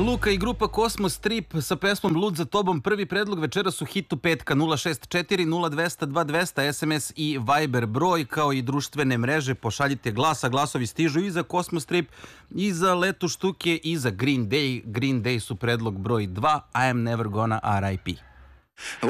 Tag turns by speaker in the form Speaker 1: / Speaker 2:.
Speaker 1: Luka i grupa Kosmos Trip sa pesmom Lud za tobom. Prvi predlog večeras u hitu petka 064 0200 2200 SMS i Viber broj, kao i društvene mreže. Pošaljite glas, a glasovi stižu i za Kosmos Trip, i za Letu štuke, i za Green Day. Green Day su predlog broj 2, I am never gonna RIP.